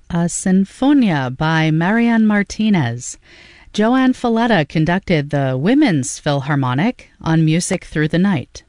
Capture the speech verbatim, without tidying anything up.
a Sinfonia by Marianne Martinez. Joanne Falletta conducted the Women's Philharmonic on Music Through the Night.